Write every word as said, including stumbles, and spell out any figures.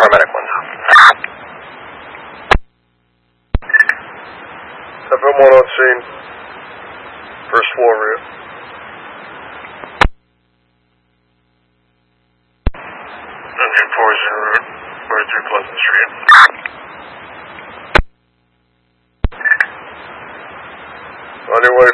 paramedic one. F M one on scene. First floor rear. Engine four zero, forty-three Pleasant Street. On your way